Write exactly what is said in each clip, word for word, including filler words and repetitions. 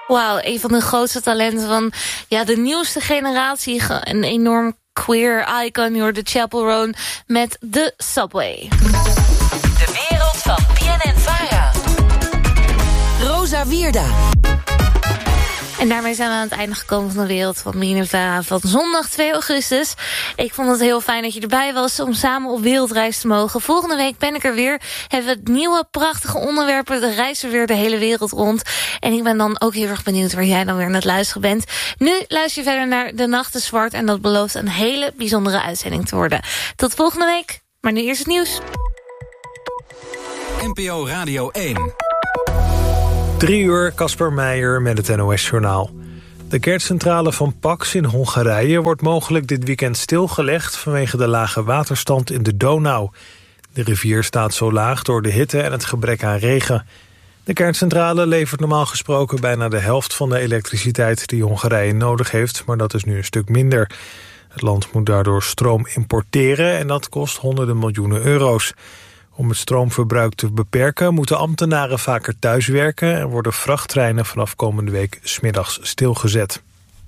Wauw, een van de grootste talenten van ja, de nieuwste generatie. Een enorm queer icon, je hoorde Chappell Roan met The Subway. De wereld van B N N-Vara. Rosa Wierda. En daarmee zijn we aan het einde gekomen van de wereld van B N N-Vara van zondag twee augustus. Ik vond het heel fijn dat je erbij was om samen op wereldreis te mogen. Volgende week ben ik er weer. Hebben we nieuwe prachtige onderwerpen. De reizen weer de hele wereld rond. En ik ben dan ook heel erg benieuwd waar jij dan weer aan het luisteren bent. Nu luister je verder naar De Nacht is Zwart. En dat belooft een hele bijzondere uitzending te worden. Tot volgende week. Maar nu eerst het nieuws. N P O Radio één. Drie uur, Casper Meijer met het N O S-journaal. De kerncentrale van Paks in Hongarije wordt mogelijk dit weekend stilgelegd vanwege de lage waterstand in de Donau. De rivier staat zo laag door de hitte en het gebrek aan regen. De kerncentrale levert normaal gesproken bijna de helft van de elektriciteit die Hongarije nodig heeft, maar dat is nu een stuk minder. Het land moet daardoor stroom importeren en dat kost honderden miljoenen euro's. Om het stroomverbruik te beperken moeten ambtenaren vaker thuiswerken en worden vrachttreinen vanaf komende week 's middags stilgezet.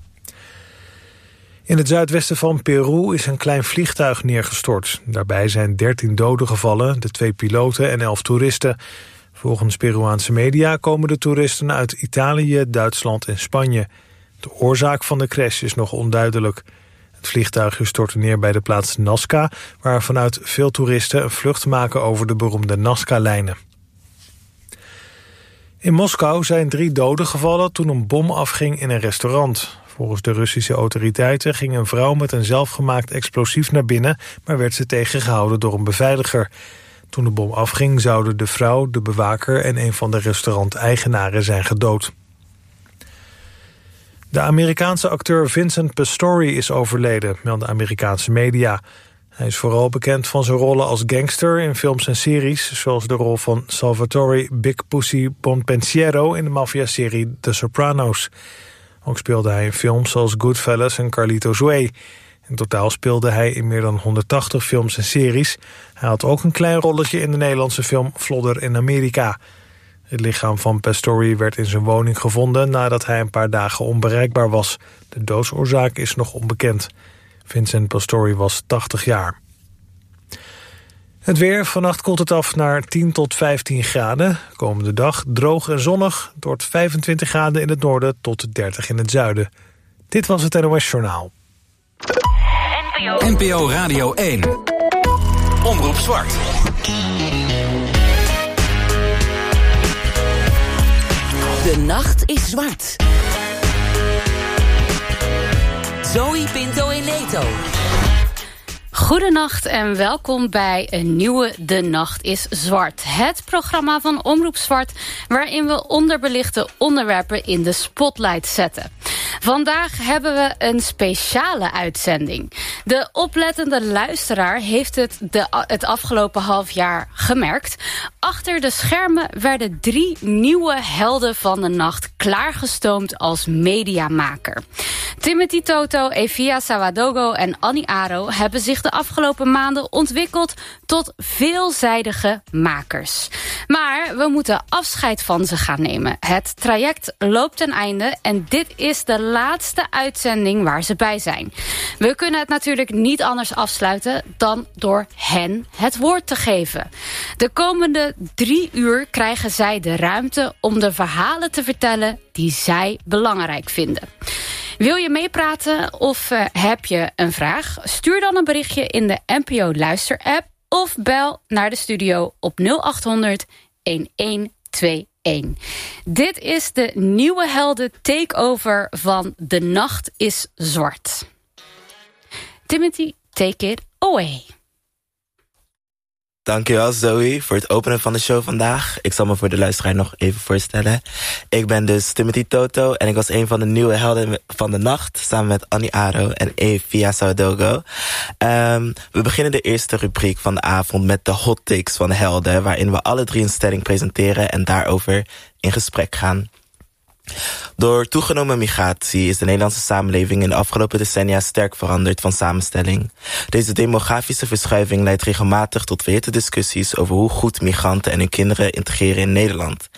In het zuidwesten van Peru is een klein vliegtuig neergestort. Daarbij zijn dertien doden gevallen, de twee piloten en elf toeristen. Volgens Peruaanse media komen de toeristen uit Italië, Duitsland en Spanje. De oorzaak van de crash is nog onduidelijk. Het vliegtuig stortte neer bij de plaats Nazca, waar vanuit veel toeristen een vlucht maken over de beroemde Nazca-lijnen. In Moskou zijn drie doden gevallen toen een bom afging in een restaurant. Volgens de Russische autoriteiten ging een vrouw met een zelfgemaakt explosief naar binnen, maar werd ze tegengehouden door een beveiliger. Toen de bom afging zouden de vrouw, de bewaker en een van de restauranteigenaren zijn gedood. De Amerikaanse acteur Vincent Pastore is overleden, melden Amerikaanse media. Hij is vooral bekend van zijn rollen als gangster in films en series, zoals de rol van Salvatore Big Pussy Bonpensiero in de maffiaserie The Sopranos. Ook speelde hij in films zoals Goodfellas en Carlito's Way. In totaal speelde hij in meer dan honderdtachtig films en series. Hij had ook een klein rolletje in de Nederlandse film Flodder in Amerika. Het lichaam van Pastore werd in zijn woning gevonden nadat hij een paar dagen onbereikbaar was. De doodsoorzaak is nog onbekend. Vincent Pastore was tachtig jaar. Het weer, vannacht koelt het af naar tien tot vijftien graden. Komende dag droog en zonnig. Het wordt vijfentwintig graden in het noorden tot dertig in het zuiden. Dit was het N O S-journaal. N P O Radio één. Omroep Zwart. De nacht is zwart. Zoe Pinto in Leto. Goedenacht en welkom bij een nieuwe De Nacht is Zwart. Het programma van Omroep Zwart waarin we onderbelichte onderwerpen in de spotlight zetten. Vandaag hebben we een speciale uitzending. De oplettende luisteraar heeft het de, het afgelopen half jaar gemerkt. Achter de schermen werden drie nieuwe helden van de nacht klaargestoomd als mediamaker. Timothy Toto, Evia Sawadogo en Annie Aro hebben zich de afgelopen maanden ontwikkeld tot veelzijdige makers. Maar we moeten afscheid van ze gaan nemen. Het traject loopt ten einde en dit is de laatste uitzending waar ze bij zijn. We kunnen het natuurlijk niet anders afsluiten dan door hen het woord te geven. De komende drie uur krijgen zij de ruimte om de verhalen te vertellen die zij belangrijk vinden. Wil je meepraten of uh, heb je een vraag? Stuur dan een berichtje in de N P O Luister-app of bel naar de studio op nul acht honderd elf tweeëntig. Dit is de nieuwe helden takeover van De Nacht is Zwart. Timothy, take it away. Dankjewel Zoe voor het openen van de show vandaag. Ik zal me voor de luisteraar nog even voorstellen. Ik ben dus Timothy Toto en ik was een van de nieuwe helden van de nacht, samen met Annie Aro en Evia Sawadogo. Um, we beginnen de eerste rubriek van de avond met de hot takes van de helden, waarin we alle drie een stelling presenteren en daarover in gesprek gaan. Door toegenomen migratie is de Nederlandse samenleving in de afgelopen decennia sterk veranderd van samenstelling. Deze demografische verschuiving leidt regelmatig tot verhitte discussies over hoe goed migranten en hun kinderen integreren in Nederland.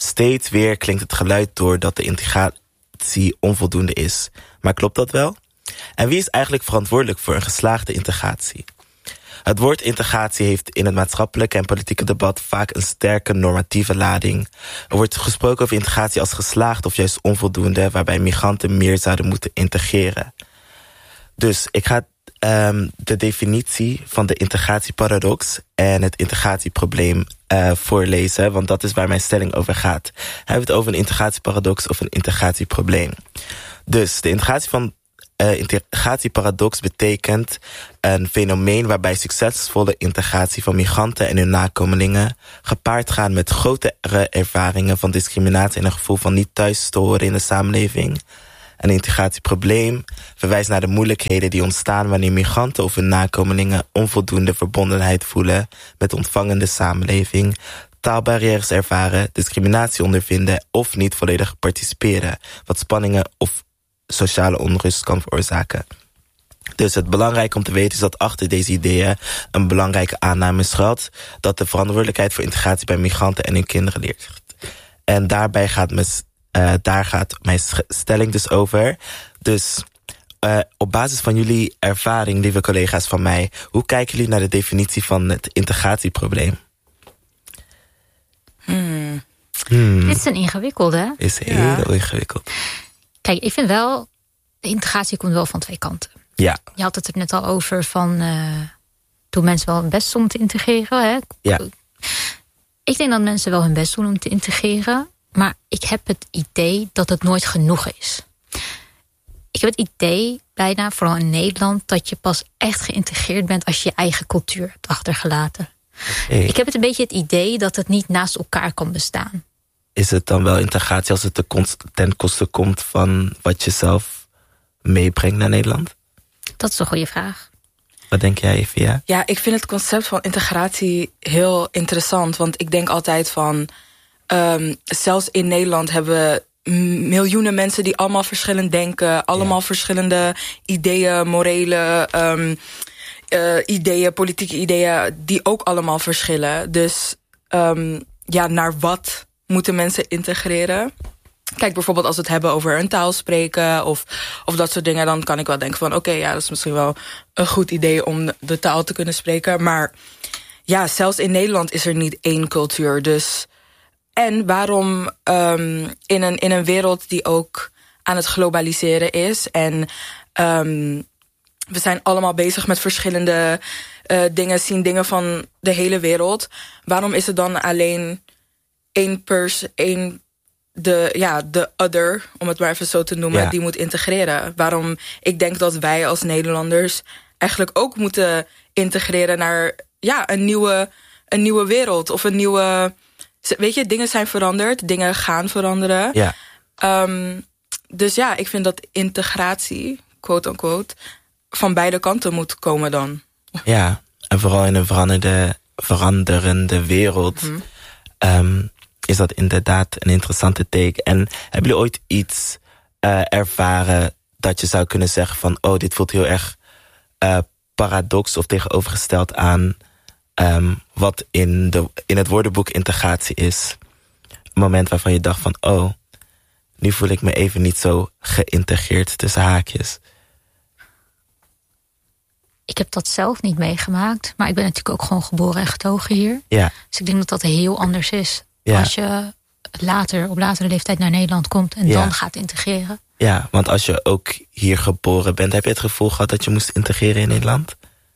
Steeds weer klinkt het geluid door dat de integratie onvoldoende is. Maar klopt dat wel? En wie is eigenlijk verantwoordelijk voor een geslaagde integratie? Het woord integratie heeft in het maatschappelijke en politieke debat vaak een sterke normatieve lading. Er wordt gesproken over integratie als geslaagd of juist onvoldoende, waarbij migranten meer zouden moeten integreren. Dus ik ga um, de definitie van de integratieparadox en het integratieprobleem uh, voorlezen, want dat is waar mijn stelling over gaat. Hebben we het over een integratieparadox of een integratieprobleem? Dus de integratie van Uh, integratieparadox betekent een fenomeen waarbij succesvolle integratie van migranten en hun nakomelingen gepaard gaan met grotere ervaringen van discriminatie en een gevoel van niet thuis te horen in de samenleving. Een integratieprobleem verwijst naar de moeilijkheden die ontstaan wanneer migranten of hun nakomelingen onvoldoende verbondenheid voelen met de ontvangende samenleving, taalbarrières ervaren, discriminatie ondervinden of niet volledig participeren, wat spanningen of sociale onrust kan veroorzaken. Dus het belangrijke om te weten is dat achter deze ideeën een belangrijke aanname schuilt, dat de verantwoordelijkheid voor integratie bij migranten en hun kinderen ligt. En daarbij gaat mijn, uh, daar gaat mijn stelling dus over. Dus uh, op basis van jullie ervaring, lieve collega's van mij, hoe kijken jullie naar de definitie van het integratieprobleem? Hmm. Hmm. Dit is een ingewikkelde, hè? Is heel Ja. ingewikkeld. Kijk, ik vind wel, de integratie komt wel van twee kanten. Ja. Je had het er net al over van, uh, doen mensen wel hun best om te integreren? Hè? Ja. Ik denk dat mensen wel hun best doen om te integreren. Maar ik heb het idee dat het nooit genoeg is. Ik heb het idee, bijna vooral in Nederland, dat je pas echt geïntegreerd bent als je je eigen cultuur hebt achtergelaten. Hey. Ik heb het een beetje het idee dat het niet naast elkaar kan bestaan. Is het dan wel integratie als het te konst- ten koste komt van wat je zelf meebrengt naar Nederland? Dat is een goede vraag. Wat denk jij, Evia? Ja, ik vind het concept van integratie heel interessant. Want ik denk altijd van, um, zelfs in Nederland hebben we miljoenen mensen die allemaal verschillend denken. Allemaal ja. verschillende ideeën, morele um, uh, ideeën, politieke ideeën, die ook allemaal verschillen. Dus um, ja, naar wat moeten mensen integreren? Kijk, bijvoorbeeld als we het hebben over een taal spreken of, of dat soort dingen, dan kan ik wel denken van oké, okay, ja, dat is misschien wel een goed idee om de taal te kunnen spreken. Maar ja, zelfs in Nederland is er niet één cultuur. Dus en waarom um, in, een, in een wereld die ook aan het globaliseren is en um, we zijn allemaal bezig met verschillende uh, dingen, zien dingen van de hele wereld. Waarom is het dan alleen één pers, één de, ja, de other, om het maar even zo te noemen, ja. die moet integreren? Waarom ik denk dat wij als Nederlanders eigenlijk ook moeten integreren naar ja, een nieuwe, een nieuwe wereld of een nieuwe. Weet je, dingen zijn veranderd, dingen gaan veranderen. Ja. Um, dus ja, ik vind dat integratie, quote unquote, van beide kanten moet komen dan. Ja, en vooral in een veranderde, veranderende wereld mm-hmm. um, is dat inderdaad een interessante take. En hebben jullie ooit iets uh, ervaren dat je zou kunnen zeggen van oh, dit voelt heel erg uh, paradox of tegenovergesteld aan Um, wat in, de, in het woordenboek integratie is? Een moment waarvan je dacht van oh, nu voel ik me even niet zo geïntegreerd tussen haakjes. Ik heb dat zelf niet meegemaakt, maar ik ben natuurlijk ook gewoon geboren en getogen hier. Ja. Dus ik denk dat dat heel anders is. Ja. Als je later, op latere leeftijd naar Nederland komt en ja. dan gaat integreren. Ja, want als je ook hier geboren bent, heb je het gevoel gehad dat je moest integreren in Nederland?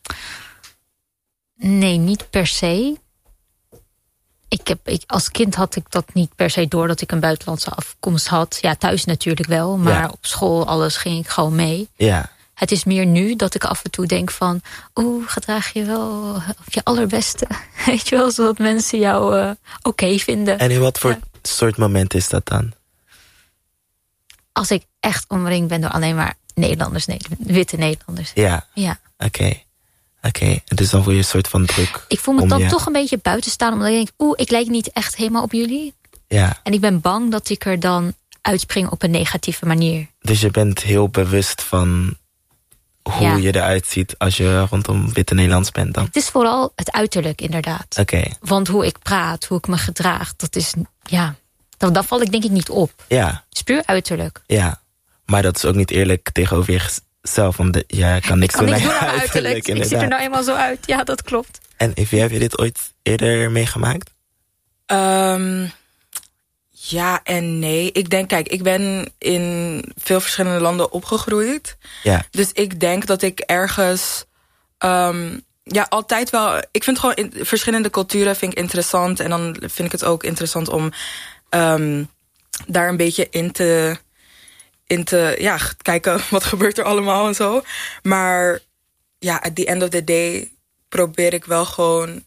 Nee, niet per se. Ik heb, ik, als kind had ik dat niet per se door dat ik een buitenlandse afkomst had. Ja, thuis natuurlijk wel, maar ja. op school alles ging ik gewoon mee. Ja. Het is meer nu dat ik af en toe denk van oeh, gedraag je wel op je allerbeste. Weet je wel, zodat mensen jou uh, oké okay vinden. En in wat voor ja. soort moment is dat dan? Als ik echt omringd ben door alleen maar Nederlanders, nee, witte Nederlanders. Ja, ja. oké. Okay. Oké, okay, dus dan voel je een soort van druk. Ik voel me dan je... toch een beetje buiten staan, omdat ik denk, oeh, ik lijk niet echt helemaal op jullie. Ja. En ik ben bang dat ik er dan uitspring op een negatieve manier. Dus je bent heel bewust van hoe ja. je eruit ziet als je rondom witte Nederlands bent dan? Het is vooral het uiterlijk, inderdaad. Oké. Okay. Want hoe ik praat, hoe ik me gedraag, dat is, ja, dan, dan val ik denk ik niet op. Ja. Het is puur uiterlijk. Ja, maar dat is ook niet eerlijk tegenover jezelf. Want de, ja, kan niks Ik kan doen niks aan doen aan je mijn uiterlijk. uiterlijk, Ik zie er nou eenmaal zo uit. Ja, dat klopt. En Evie, heb je dit ooit eerder meegemaakt? Um, ja en nee. Ik denk, kijk, ik ben in veel verschillende landen opgegroeid. Ja. Dus ik denk dat ik ergens... Um, ja, altijd wel... Ik vind gewoon in, verschillende culturen vind ik interessant. En dan vind ik het ook interessant om um, daar een beetje in te... in te ja, kijken wat gebeurt er allemaal en zo. Maar ja, at the end of the day probeer ik wel gewoon...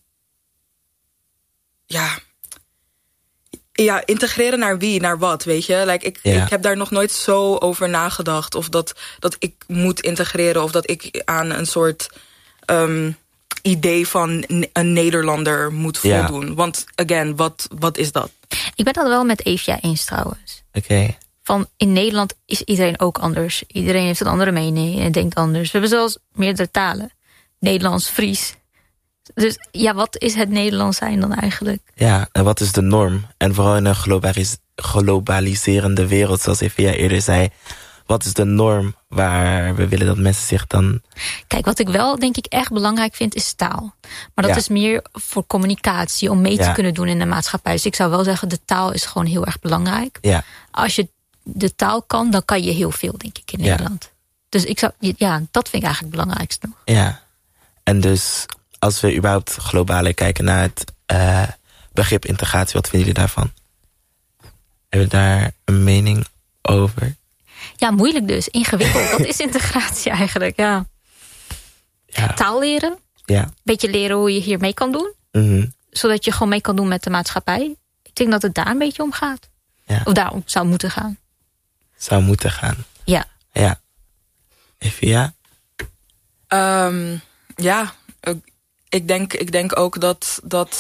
Ja... Ja, integreren naar wie, naar wat, weet je? Like, ik, ja. ik heb daar nog nooit zo over nagedacht. Of dat, dat ik moet integreren. Of dat ik aan een soort um, idee van een Nederlander moet voldoen. Ja. Want, again, wat, wat is dat? Ik ben dat wel met Evia eens trouwens. Oké. Okay. Van in Nederland is iedereen ook anders. Iedereen heeft een andere mening en denkt anders. We hebben zelfs meerdere talen. Nederlands, Fries... Dus ja, wat is het Nederlands zijn dan eigenlijk? Ja, en wat is de norm? En vooral in een globalis- globaliserende wereld, zoals Evia eerder zei... wat is de norm waar we willen dat mensen zich dan... Kijk, wat ik wel denk ik echt belangrijk vind is taal. Maar dat ja. is meer voor communicatie, om mee ja. te kunnen doen in de maatschappij. Dus ik zou wel zeggen, de taal is gewoon heel erg belangrijk. Ja. Als je de taal kan, dan kan je heel veel, denk ik, in ja. Nederland. Dus ik zou, ja, dat vind ik eigenlijk het belangrijkste nog. Ja, en dus... Als we überhaupt globaler kijken naar het uh, begrip integratie, wat vinden jullie daarvan? Hebben we daar een mening over? Ja, moeilijk dus. Ingewikkeld. Wat is integratie eigenlijk? Ja. Ja. Taal leren. Ja. Beetje leren hoe je hier mee kan doen. Mm-hmm. Zodat je gewoon mee kan doen met de maatschappij. Ik denk dat het daar een beetje om gaat. Ja. Of daarom zou moeten gaan. Zou moeten gaan. Ja. Ja. Evia? Um, ja, Ik denk, ik denk ook dat, dat,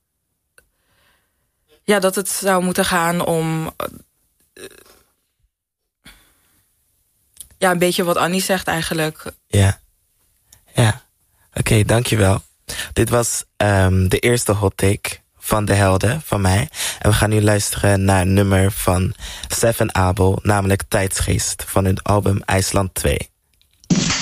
ja, dat het zou moeten gaan om... Uh, ja, een beetje wat Annie zegt eigenlijk. Ja, ja. Oké, okay, dankjewel. Dit was um, de eerste hot take van de helden, van mij. En we gaan nu luisteren naar een nummer van Seven Abel, namelijk Tijdsgeest, van hun album IJsland twee.